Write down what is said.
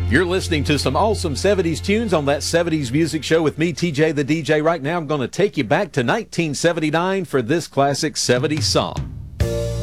You're listening to some awesome 70s tunes on that 70s Music Show with me, TJ the DJ. Right now, I'm going to take you back to 1979 for this classic 70s song.